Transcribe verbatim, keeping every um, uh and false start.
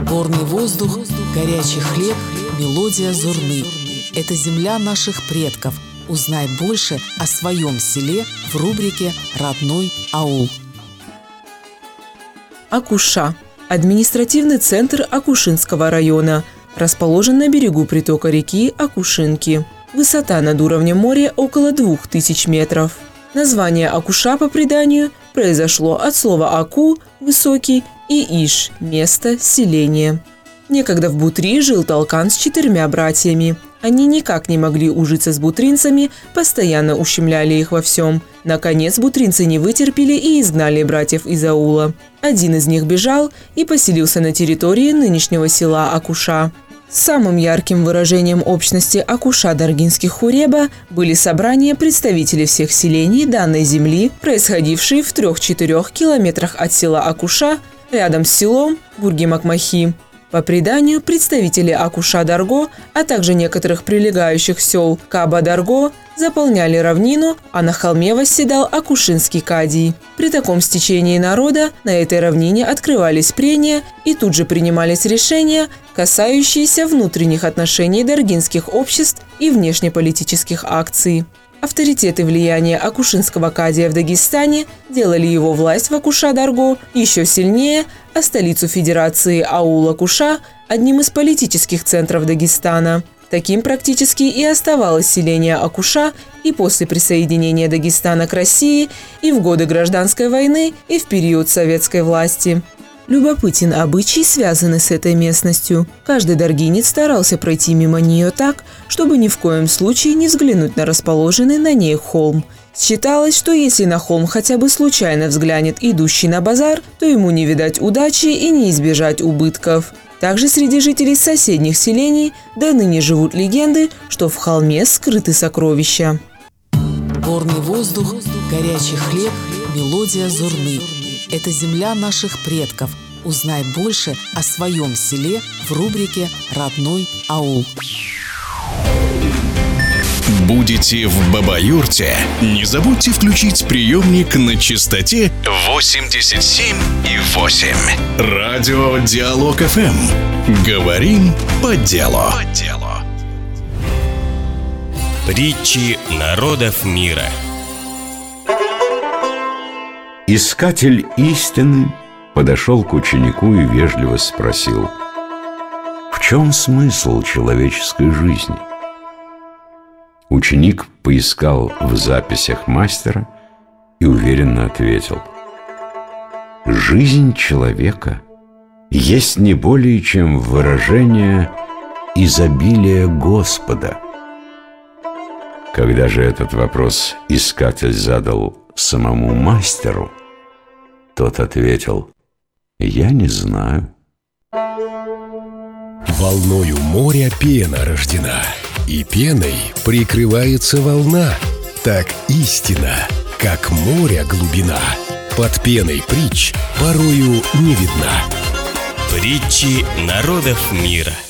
Горный воздух, горячий хлеб, мелодия зурны. Это земля наших предков. Узнай больше о своем селе в рубрике «Родной аул». Акуша – административный центр Акушинского района, расположен на берегу притока реки Акушинки. Высота над уровнем моря около двух тысяч метров. Название Акуша по преданию произошло от слова «аку» – «высокий» и «иш» – «место, селение». Некогда в Бутри жил Толкан с четырьмя братьями. Они никак не могли ужиться с бутринцами, постоянно ущемляли их во всем. Наконец бутринцы не вытерпели и изгнали братьев из аула. Один из них бежал и поселился на территории нынешнего села Акуша. Самым ярким выражением общности Акуша Даргинских Хуреба были собрания представителей всех селений данной земли, происходившие в трех-четырех километрах от села Акуша, рядом с селом Бурги-Макмахи. По преданию, представители Акуша-Дарго, а также некоторых прилегающих сел Каба-Дарго заполняли равнину, а на холме восседал Акушинский кадий. При таком стечении народа на этой равнине открывались прения и тут же принимались решения, касающиеся внутренних отношений даргинских обществ и внешнеполитических акций. Авторитет и влияние Акушинского кадия в Дагестане делали его власть в Акуша-Дарго еще сильнее, а столицу Федерации аул-Акуша – одним из политических центров Дагестана. Таким практически и оставалось селение Акуша и после присоединения Дагестана к России, и в годы Гражданской войны, и в период советской власти. Любопытен обычай, связанный с этой местностью. Каждый даргинец старался пройти мимо нее так, чтобы ни в коем случае не взглянуть на расположенный на ней холм. Считалось, что если на холм хотя бы случайно взглянет идущий на базар, то ему не видать удачи и не избежать убытков. Также среди жителей соседних селений до ныне живут легенды, что в холме скрыты сокровища. Горный воздух, горячий хлеб, мелодия зурны. Это земля наших предков. Узнай больше о своем селе в рубрике «Родной аул». Будете в Бабаюрте? Не забудьте включить приемник на частоте восемьдесят семь и восемь. Радио Диалог эф эм. Говорим по делу. По делу. Притчи народов мира. Искатель истины подошел к ученику и вежливо спросил: «В чем смысл человеческой жизни?» Ученик поискал в записях мастера и уверенно ответил: «Жизнь человека есть не более чем выражение изобилия Господа». Когда же этот вопрос искатель задал самому мастеру, тот ответил: «Я не знаю». Волною моря пена рождена, и пеной прикрывается волна. Так истина, как море глубина, под пеной притч порою не видна. Притчи народов мира.